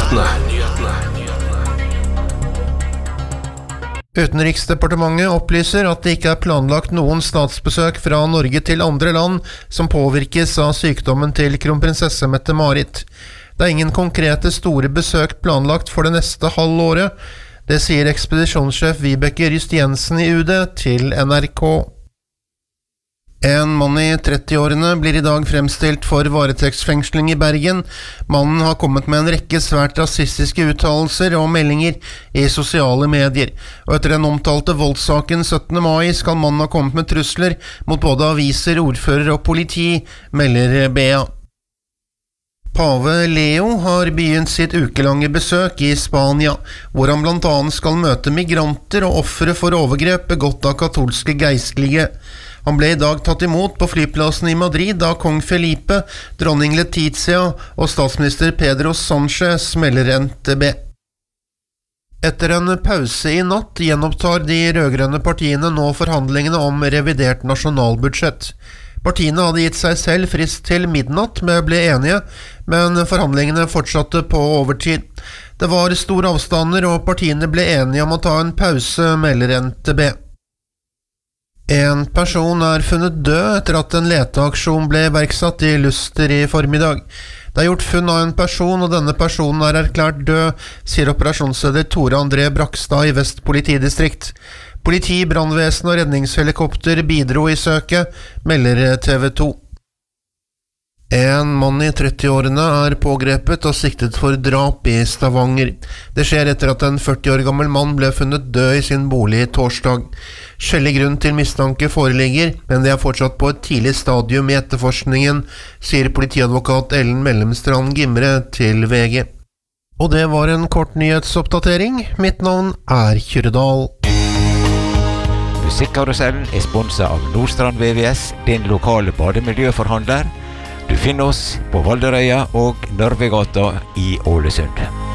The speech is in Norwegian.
Utenriksdepartementet opplyser at det ikke er planlagt noen statsbesøk fra Norge til andre land som påvirkes av sykdommen til kronprinsesse Mette-Marit. Det er ingen konkrete store besøk planlagt for det neste halvåret. Det sier ekspedisjonssjef Vibeke Ryst Jensen i UD til NRK. En mann i 30-årene blir i dag fremstilt for varetektsfengsling i Bergen. Mannen har kommet med en rekke svært rasistiske uttalelser og meldinger i sosiale medier. Og etter den omtalte voldssaken 17. mai skal mannen ha kommet med trusler mot både aviser, ordfører og politi, melder BA. Pave Leo har begynt sitt ukelange besøk i Spania, hvor han blant annet skal møte migranter og ofre for overgrep begått av katolske geistlige. Han ble i dag tatt imot på flyplassen i Madrid da kong Felipe, dronning Letizia og statsminister Pedro Sánchez melder NTB. Etter en pause i natt gjenopptar de rødgrønne partiene nå forhandlingene om revidert nasjonalbudsjett. Partiene hadde gitt seg selv frist til midnatt med å bli enige, men forhandlingene fortsatte på overtid. Det var store avstander, og partiene ble enige om å ta en pause, melder NTB. En person er funnet død etter at en leteaksjon ble iverksatt i Luster i formiddag. Det er gjort funn av en person, og denne personen er erklært død, sier operasjonsleder Tore André Brakstad i Vest politidistrikt. Politi, brannvesen og redningshelikopter bidro i søket, melder TV 2. En mann i 30-årene er pågrepet og siktet for drap i Stavanger. Det skjer etter at en 40 år gammel mann ble funnet død i sin bolig torsdag. Skjellig grunn til mistanke foreligger, men det er fortsatt på et tidlig stadium i etterforskningen, sier politiadvokat Ellen Mellemstrand Gimre til VG. Og det var en kort nyhetsoppdatering. Mitt navn er Kyrredal. Musikkarusellen er sponset av Nordstrand VVS, din lokale bademiljøforhandler. Du finner oss på Valderøya og Nørvegata i Ålesund.